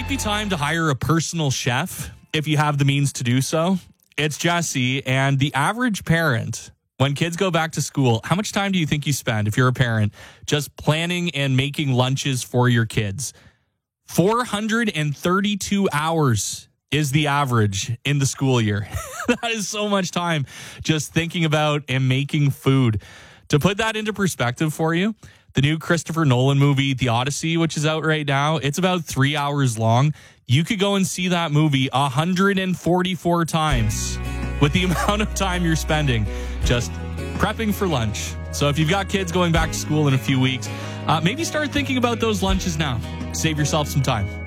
might be time to hire a personal chef if you have the means to do so. It's Jesse, and the average parent, when kids go back to school, how much time do you think you spend, if you're a parent, just planning and making lunches for your kids? 432 hours is the average in the school year. That is so much time just thinking about and making food. To put that into perspective for you, the new Christopher Nolan movie, The Odyssey, which is out right now, it's about 3 hours long. You could go and see that movie 144 times with the amount of time you're spending just prepping for lunch. So if you've got kids going back to school in a few weeks, maybe start thinking about those lunches now. Save yourself some time.